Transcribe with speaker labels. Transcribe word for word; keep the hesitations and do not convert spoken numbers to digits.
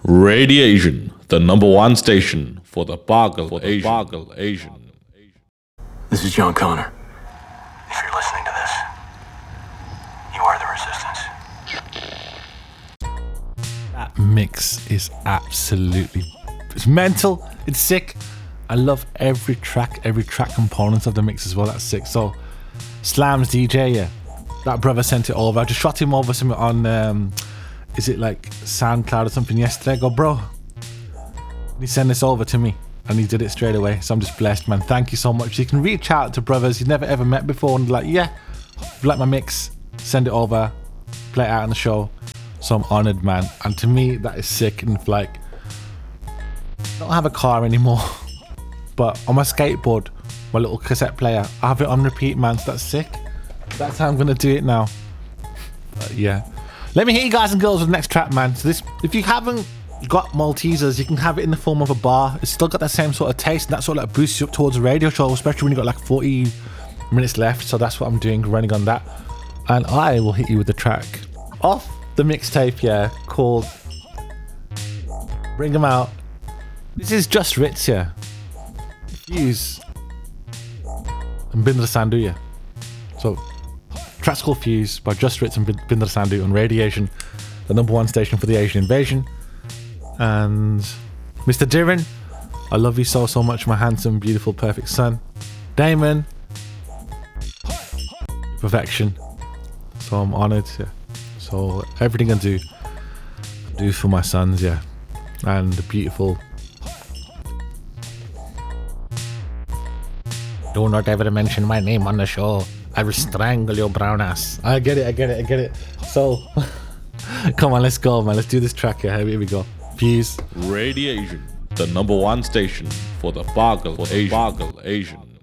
Speaker 1: Radiation, the number one station for the Bargle Asian. Bargle Asian.
Speaker 2: This is John Connor. If you're listening to this, you are the resistance.
Speaker 3: That mix is absolutely, it's mental, it's sick. I love every track, every track component of the mix as well. That's sick. So, Slams D J, yeah, that brother sent it over. I just shot him over something on, um, is it like SoundCloud or something yesterday? I go, bro, he sent this over to me, and he did it straight away. So I'm just blessed, man. Thank you so much. You can reach out to brothers you've never ever met before and be like, yeah, if you like my mix, send it over, play it out on the show. So I'm honored, man. And to me, that is sick. And like, I don't have a car anymore, but on my skateboard, my little cassette player, I have it on repeat, man. So that's sick. That's how I'm gonna do it now. But yeah, let me hit you guys and girls with the next track, man. So this, if you haven't got Maltesers, you can have it in the form of a bar. It's still got that same sort of taste, and that sort of like boosts you up towards a radio show, especially when you got like forty minutes left. So that's what I'm doing, running on that. And I will hit you with the track off the mixtape, yeah, called Bring 'Em Out. This is Just Ritz, yeah. Fuse and Bindra Sandhu, yeah. So, track's called Fuse by Just Ritz and Bindra Sandhu on Radiation, the number one station for the Asian invasion. And Mister Dhiren, I love you so, so much, my handsome, beautiful, perfect son. Damon, perfection. So I'm honoured, yeah. So everything I do, I do for my sons, yeah. And the beautiful. Do not ever mention my name on the show. I will strangle your brown ass. I get it, I get it, I get it. So, come on, let's go, man. Let's do this track here. Here we go. Fuse.
Speaker 1: Radiation, the number one station for the Bargle Asian. Bargle Asian.